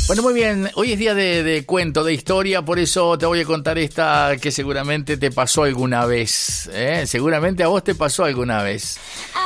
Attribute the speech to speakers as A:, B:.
A: Bueno, muy bien. Hoy es día de cuento, de historia, por eso te voy a contar esta que seguramente te pasó alguna vez. Seguramente a vos te pasó alguna vez.